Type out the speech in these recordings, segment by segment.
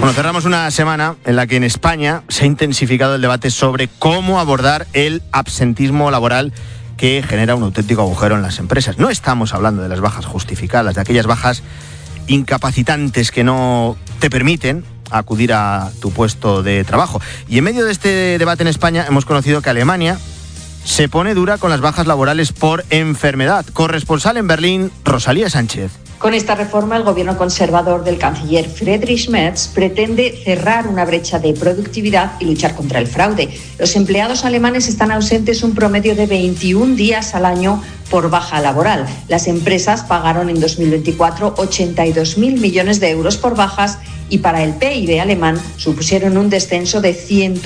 Bueno, cerramos una semana en la que en España se ha intensificado el debate sobre cómo abordar el absentismo laboral que genera un auténtico agujero en las empresas. No estamos hablando de las bajas justificadas, de aquellas bajas incapacitantes que no te permiten acudir a tu puesto de trabajo. Y en medio de este debate en España hemos conocido que Alemania se pone dura con las bajas laborales por enfermedad. Corresponsal en Berlín, Rosalía Sánchez. Con esta reforma, el gobierno conservador del canciller Friedrich Merz pretende cerrar una brecha de productividad y luchar contra el fraude. Los empleados alemanes están ausentes un promedio de 21 días al año por baja laboral. Las empresas pagaron en 2024 82.000 millones de euros por bajas y para el PIB alemán supusieron un descenso de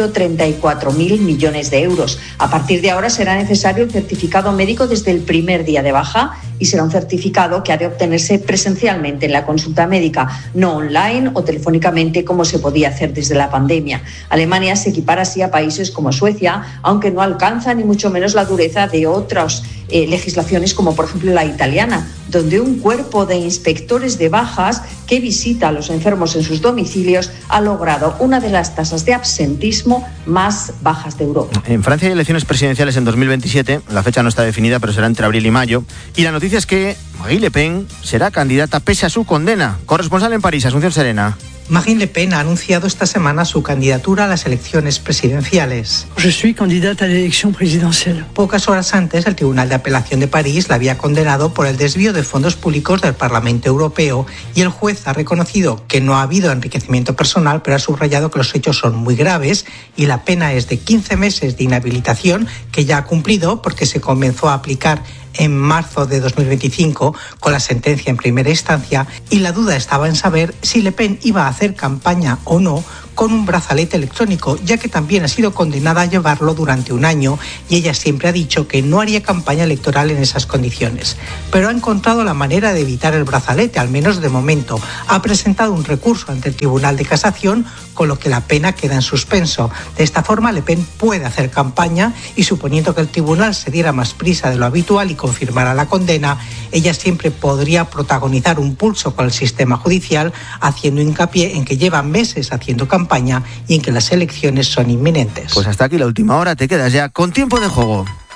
134.000 millones de euros. A partir de ahora será necesario el certificado médico desde el primer día de baja y será un certificado que ha de obtenerse presencialmente en la consulta médica, no online o telefónicamente como se podía hacer desde la pandemia. Alemania se equipara así a países como Suecia, aunque no alcanza ni mucho menos la dureza de otras legislaciones como por ejemplo la italiana, donde un cuerpo de inspectores de bajas que visita a los enfermos en sus domicilios ha logrado una de las tasas de absentismo más bajas de Europa. En Francia hay elecciones presidenciales en 2027, la fecha no está definida, pero será entre abril y mayo, y la noticia es que Marine Le Pen será candidata pese a su condena. Corresponsal en París, Asunción Serena. Marine Le Pen ha anunciado esta semana su candidatura a las elecciones presidenciales. Je suis candidate à l'élection présidentielle. Pocas horas antes, el Tribunal de Apelación de París la había condenado por el desvío de fondos públicos del Parlamento Europeo y el juez ha reconocido que no ha habido enriquecimiento personal, pero ha subrayado que los hechos son muy graves y la pena es de 15 meses de inhabilitación que ya ha cumplido porque se comenzó a aplicar en marzo de 2025 con la sentencia en primera instancia y la duda estaba en saber si Le Pen iba a hacer campaña o no con un brazalete electrónico, ya que también ha sido condenada a llevarlo durante un año y ella siempre ha dicho que no haría campaña electoral en esas condiciones. Pero ha encontrado la manera de evitar el brazalete, al menos de momento. Ha presentado un recurso ante el Tribunal de Casación, con lo que la pena queda en suspenso. De esta forma, Le Pen puede hacer campaña y suponiendo que el tribunal se diera más prisa de lo habitual y confirmara la condena, ella siempre podría protagonizar un pulso con el sistema judicial, haciendo hincapié en que lleva meses haciendo campaña y en que las elecciones son inminentes. Pues hasta aquí la última hora, te quedas ya con tiempo de juego.